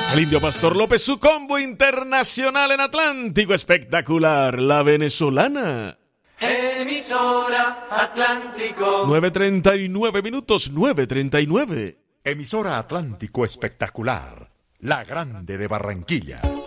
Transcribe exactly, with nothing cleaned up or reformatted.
El Indio Pastor López, su combo internacional en Atlántico Espectacular, la venezolana. Emisora Atlántico. nueve treinta y nueve minutos, nueve treinta y nueve. Emisora Atlántico Espectacular, la grande de Barranquilla.